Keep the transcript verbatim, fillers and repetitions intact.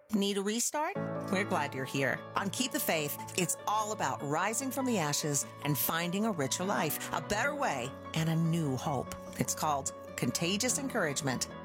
Need a restart? We're glad you're here. On Keep the Faith, it's all about rising from the ashes and finding a richer life, a better way, and a new hope. It's called Contagious Encouragement.